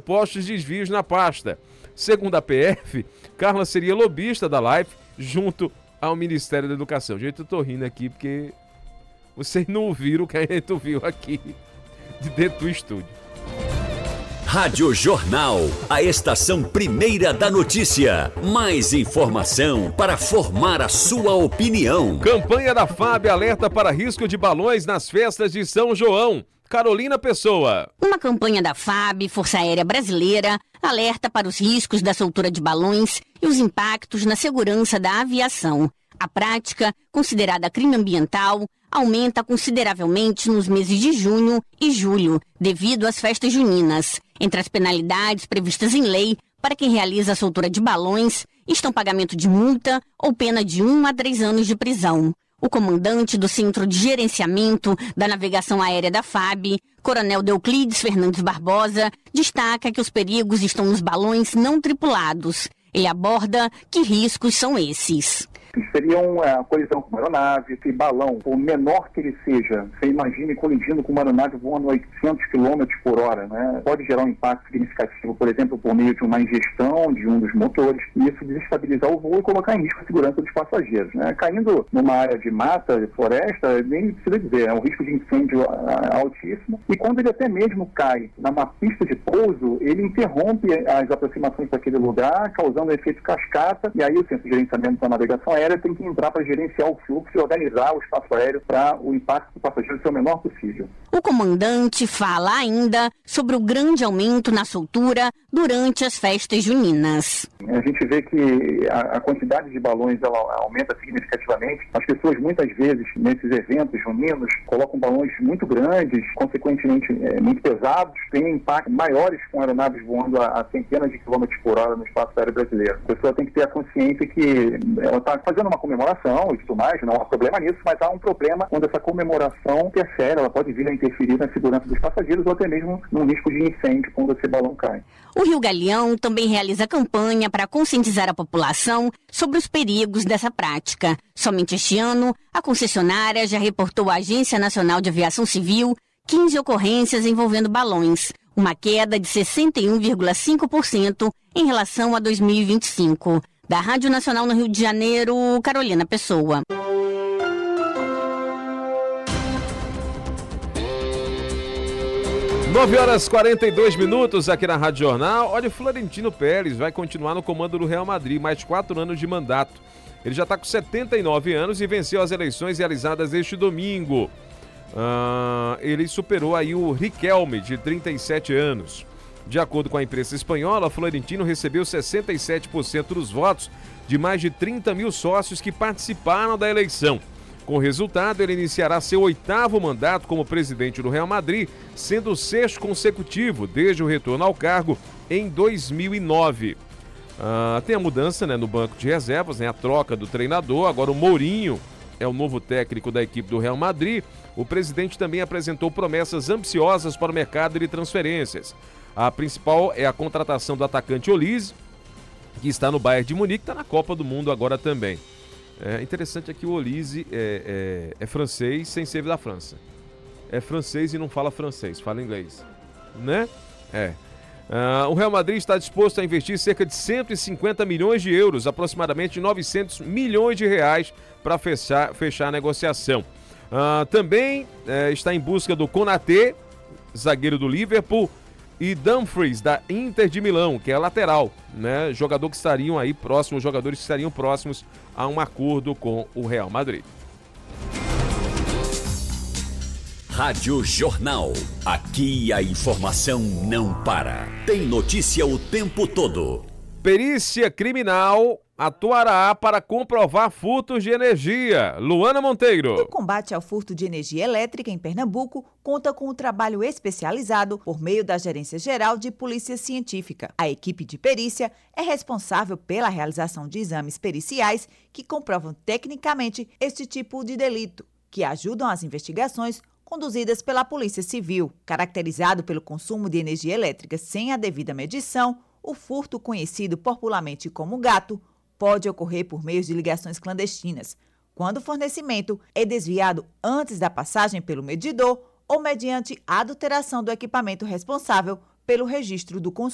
supostos desvios na pasta. Segundo a PF, Carla seria lobista da Life junto ao Ministério da Educação. Gente, eu tô rindo aqui porque vocês não ouviram o que a gente ouviu aqui de dentro do estúdio. Rádio Jornal, a estação primeira da notícia. Mais informação para formar a sua opinião. Campanha da FAB alerta para risco de balões nas festas de São João. Carolina Pessoa. Uma campanha da FAB, Força Aérea Brasileira, alerta para os riscos da soltura de balões e os impactos na segurança da aviação. A prática, considerada crime ambiental, aumenta consideravelmente nos meses de junho e julho, devido às festas juninas. Entre as penalidades previstas em lei para quem realiza a soltura de balões estão pagamento de multa ou pena de 1 a 3 anos de prisão. O comandante do Centro de Gerenciamento da Navegação Aérea da FAB, Coronel Deuclides Fernandes Barbosa, destaca que os perigos estão nos balões não tripulados. Ele aborda que riscos são esses. Seria uma colisão com uma aeronave, esse balão, por menor que ele seja, você imagine colidindo com uma aeronave voando a 800 km por hora, né? Pode gerar um impacto significativo, por exemplo, por meio de uma ingestão de um dos motores, e isso desestabilizar o voo e colocar em risco a segurança dos passageiros, né? Caindo numa área de mata, de floresta, nem precisa dizer, é um risco de incêndio altíssimo, e quando ele até mesmo cai numa pista de pouso, ele interrompe as aproximações para aquele lugar, causando um efeito cascata, e aí o Centro de Gerenciamento da Navegação Aérea tem que entrar para gerenciar o fluxo e organizar o espaço aéreo para o impacto do passageiro ser o menor possível. O comandante fala ainda sobre o grande aumento na soltura durante as festas juninas. A gente vê que a quantidade de balões ela aumenta significativamente. As pessoas muitas vezes nesses eventos juninos colocam balões muito grandes, consequentemente muito pesados, têm impactos maiores com aeronaves voando a centenas de quilômetros por hora no espaço aéreo brasileiro. A pessoa tem que ter a consciência que ela está fazendo uma comemoração e tudo mais, não há problema nisso, mas há um problema quando essa comemoração interfere, ela pode vir a interferir na segurança dos passageiros ou até mesmo no risco de incêndio quando esse balão cai. O Rio Galeão também realiza campanha para conscientizar a população sobre os perigos dessa prática. Somente este ano, a concessionária já reportou à Agência Nacional de Aviação Civil 15 ocorrências envolvendo balões, uma queda de 61,5% em relação a 2025. Da Rádio Nacional no Rio de Janeiro, Carolina Pessoa. Nove horas e 42 minutos aqui na Rádio Jornal. Olha, o Florentino Pérez vai continuar no comando do Real Madrid, mais 4 anos de mandato. Ele já está com 79 anos e venceu as eleições realizadas este domingo. Ele superou aí o Riquelme, de 37 anos. De acordo com a imprensa espanhola, Florentino recebeu 67% dos votos de mais de 30 mil sócios que participaram da eleição. Com o resultado, ele iniciará seu 8º mandato como presidente do Real Madrid, sendo o 6º consecutivo desde o retorno ao cargo em 2009. Tem a mudança, no banco de reservas, a troca do treinador. Agora o Mourinho é o novo técnico da equipe do Real Madrid. O presidente também apresentou promessas ambiciosas para o mercado de transferências. A principal é a contratação do atacante Olise, que está no Bayern de Munique, está na Copa do Mundo agora também. Interessante é que o Olise é francês sem ser da França. É francês e não fala francês, fala inglês, né? O Real Madrid está disposto a investir cerca de 150 milhões de euros, aproximadamente 900 milhões de reais, para fechar a negociação. Também está em busca do Konaté, zagueiro do Liverpool, e Dumfries, da Inter de Milão, que é lateral, né? Jogadores que estariam próximos a um acordo com o Real Madrid. Rádio Jornal. Aqui a informação não para. Tem notícia o tempo todo. Perícia criminal atuará para comprovar furtos de energia. Luana Monteiro. O combate ao furto de energia elétrica em Pernambuco conta com um trabalho especializado por meio da Gerência Geral de Polícia Científica. A equipe de perícia é responsável pela realização de exames periciais que comprovam tecnicamente este tipo de delito, que ajudam as investigações conduzidas pela Polícia Civil. Caracterizado pelo consumo de energia elétrica sem a devida medição, o furto, conhecido popularmente como gato, pode ocorrer por meio de ligações clandestinas, quando o fornecimento é desviado antes da passagem pelo medidor ou mediante adulteração do equipamento responsável pelo registro do consumo.